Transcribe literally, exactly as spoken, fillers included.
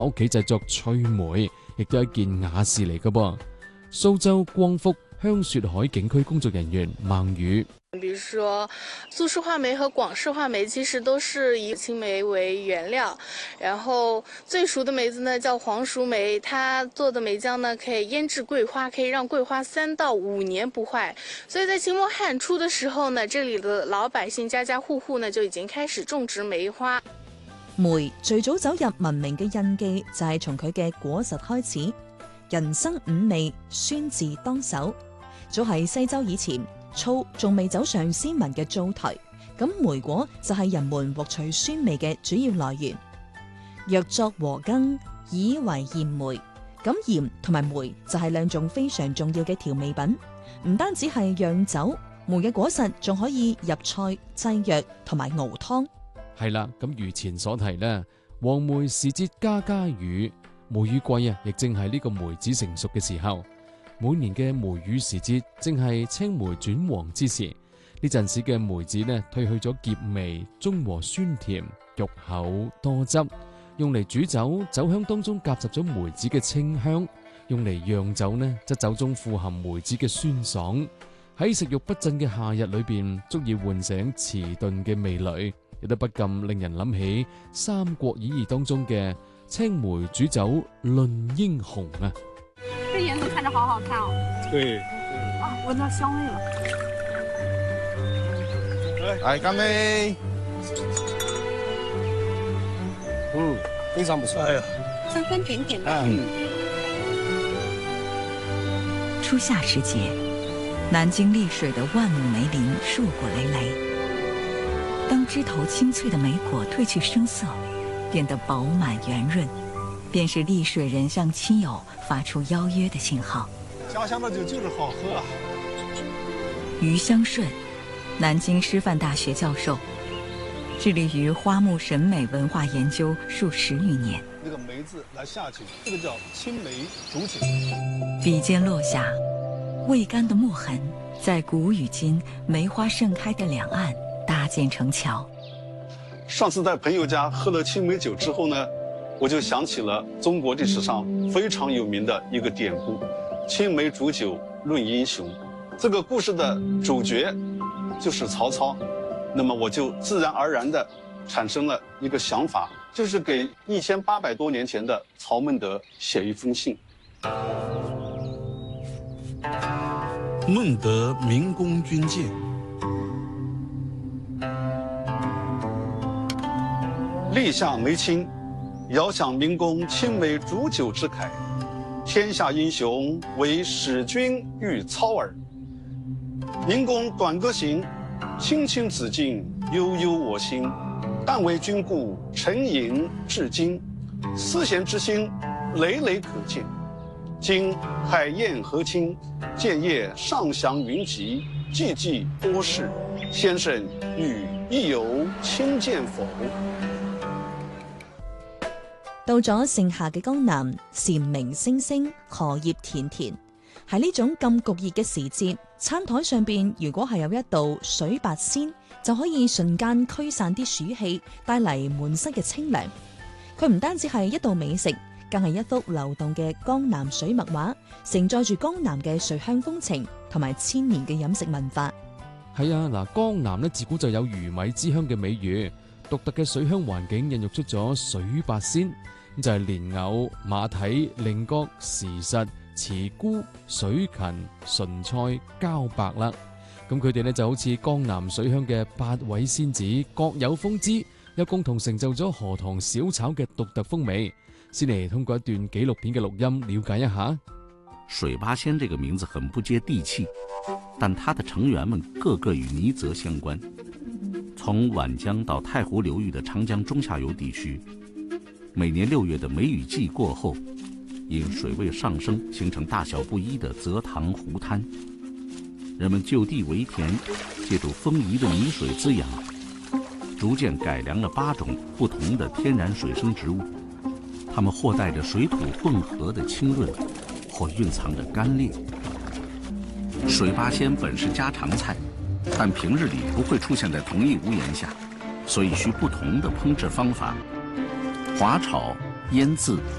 屋企製作脆梅，亦都係一件雅事嚟㗎噃。蘇州光福香雪海景區工作人員孟宇， 比如說蘇式話梅和廣式話梅其實都是以青梅為原料，然後最熟的梅子呢叫黃淑梅，它做的梅漿呢可以醃製桂花，可以讓桂花三到五年不壞。所以在清末漢初的時候呢，這裡的老百姓家家戶戶呢就已經開始種植梅花。 梅最早走入文明嘅印記就係從佢嘅果實開始。人生五味，酸字當首。早喺西周以前，醋仲未走上先民嘅灶台，咁梅果就係人們獲取酸味嘅主要來源。若作和羹，以為鹽梅。咁鹽同埋梅就係兩種非常重要嘅調味品，唔單止係釀酒，梅嘅果實仲可以入菜、製藥同埋熬湯。 係啦，咁如前所提呢，黃梅時節家家雨。梅雨季啊，亦正係呢個梅子成熟嘅時候。每年嘅梅雨時節，正係青梅轉黃之時。呢陣時嘅梅子呢，褪去咗澀味，中和酸甜，肉厚多汁，用嚟煮酒，酒香當中夾雜咗梅子嘅清香；用嚟釀酒呢，則酒中富含梅子嘅酸爽。喺食慾不振嘅夏日裏邊，足以喚醒遲鈍嘅味蕾，亦都不禁令人諗起《三國演義》當中嘅青梅煮酒論英雄啊！ 這顏色看着好好看哦。 對。 啊，聞到香味了。 來，乾杯。嗯，非常不錯。哎呀， 酸酸甜甜的。 嗯。 初夏時節，南京麗水的萬畝梅林碩果累累。當枝頭青翠的梅果褪去生澀，變得飽滿圓潤，便是麗水人向親友發出邀約的信號。 家鄉的酒就是好喝啊！ 余香順，南京師範大學教授，致力於花木審美文化研究數十餘年。 那個梅字來下酒，這個叫青梅煮酒。 筆尖落下，未乾的墨痕，在古與今梅花盛開的兩岸搭建成橋。 上次在朋友家喝了青梅酒之後呢，我就想起了中國歷史上非常有名的一個典故“青梅煮酒論英雄”。這個故事的主角就是曹操，那麼我就自然而然地產生了一個想法，就是給一千八百多年前的曹孟德寫一封信。 孟德明公軍艦。 立下梅青，遙想明公青梅煮酒之慨。天下英雄唯使君遇操耳。明公短歌行，青青子衿，悠悠我心。但为君故，沉吟至今，思贤之心，累累可见。今海晏河清，建业上祥云集，寂寂多事。先生與亦有親見否？ 到咗盛夏嘅江南，蟬鳴聲聲，荷葉田田。喺呢種咁焗熱嘅時節，餐台上邊如果係有一道水八仙，就可以瞬間驅散啲暑氣，帶嚟滿室嘅清涼。佢唔單止係一道美食，更係一幅流動嘅江南水墨畫，承載住江南嘅水鄉風情同埋千年嘅飲食文化。 係啊，嗱，江南咧自古就有魚米之鄉嘅美譽，獨特嘅水鄉環境孕育出咗水八仙，咁就係蓮藕、馬蹄、菱角、時實、慈菇、水芹、純菜、茭白啦。咁佢哋咧就好似江南水鄉嘅八位仙子，各有風姿，又共同成就咗荷塘小炒嘅獨特風味。先嚟通過一段紀錄片嘅錄音了解一下。 水八仙這個名字很不接地氣，但它的成員們個個與泥澤相關。從皖江到太湖流域的長江中下游地區，每年六月的梅雨季過後，因水位上升，形成大小不一的澤塘湖灘。人們就地為田，借助豐宜的泥水滋養，逐漸改良了八種不同的天然水生植物。它們或帶着水土混合的清潤，或蘊藏着甘冽。水八仙本是家常菜，但平日裡不會出現在同一屋檐下，所以需不同的烹製方法。滑炒、 烟字